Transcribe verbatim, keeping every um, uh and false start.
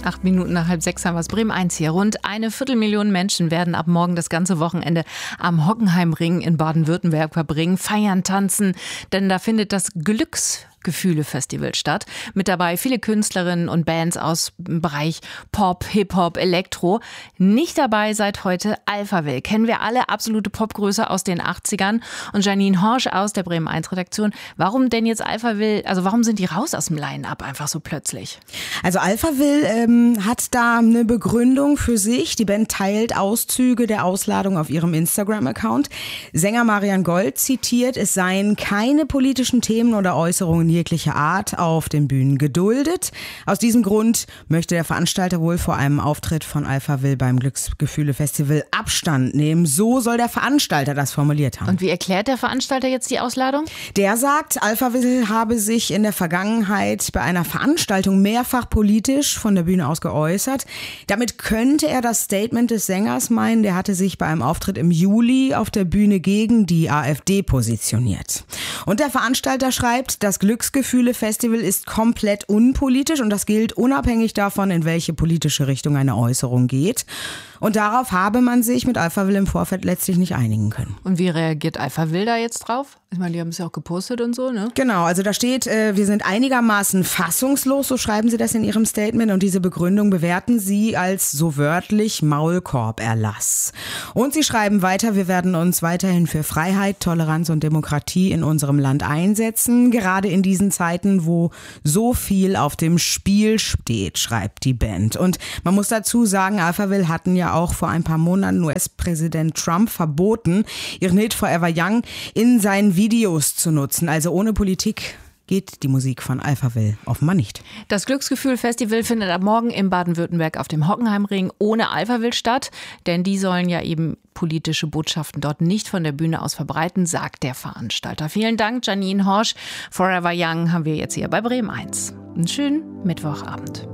Acht Minuten nach halb sechs haben wir es. Bremen eins hier. Rund eine Viertelmillion Menschen werden ab morgen das ganze Wochenende am Hockenheimring in Baden-Württemberg verbringen, feiern, tanzen, denn da findet das Glücksgefühle-Festival statt. Mit dabei viele Künstlerinnen und Bands aus dem Bereich Pop, Hip-Hop, Elektro. Nicht dabei seit heute Alphaville. Kennen wir alle, absolute Popgröße aus den achtzigern. Und Janine Horsch aus der Bremen eins Redaktion. Warum denn jetzt Alphaville, also warum sind die raus aus dem Line-Up einfach so plötzlich? Also Alphaville ähm, hat da eine Begründung für sich. Die Band teilt Auszüge der Ausladung auf ihrem Instagram-Account. Sänger Marian Gold zitiert, es seien keine politischen Themen oder Äußerungen jeglicher Art auf den Bühnen geduldet. Aus diesem Grund möchte der Veranstalter wohl vor einem Auftritt von Alphaville beim Glücksgefühle-Festival Abstand nehmen. So soll der Veranstalter das formuliert haben. Und wie erklärt der Veranstalter jetzt die Ausladung? Der sagt, Alphaville habe sich in der Vergangenheit bei einer Veranstaltung mehrfach politisch von der Bühne aus geäußert. Damit könnte er das Statement des Sängers meinen. Der hatte sich bei einem Auftritt im Juli auf der Bühne gegen die AfD positioniert. Und der Veranstalter schreibt, das Glücksgefühle-Festival ist komplett unpolitisch und das gilt unabhängig davon, in welche politische Richtung eine Äußerung geht. Und darauf habe man sich mit Alphaville im Vorfeld letztlich nicht einigen können. Und wie reagiert Alphaville da jetzt drauf? Ich meine, die haben es ja auch gepostet und so, ne? Genau, also da steht, äh, wir sind einigermaßen fassungslos, so schreiben sie das in ihrem Statement. Und diese Begründung bewerten sie als so wörtlich Maulkorberlass. Und sie schreiben weiter, wir werden uns weiterhin für Freiheit, Toleranz und Demokratie in unserem Land einsetzen. Gerade in diesen Zeiten, wo so viel auf dem Spiel steht, schreibt die Band. Und man muss dazu sagen, Alphaville hatten ja auch vor ein paar Monaten U S-Präsident Trump verboten, ihren Hit Forever Young in seinen Videos zu nutzen. Also ohne Politik geht die Musik von Alphaville offenbar nicht. Das Glücksgefühl-Festival findet ab morgen in Baden-Württemberg auf dem Hockenheimring ohne Alphaville statt, denn die sollen ja eben politische Botschaften dort nicht von der Bühne aus verbreiten, sagt der Veranstalter. Vielen Dank, Janine Horsch. Forever Young haben wir jetzt hier bei Bremen eins. Einen schönen Mittwochabend.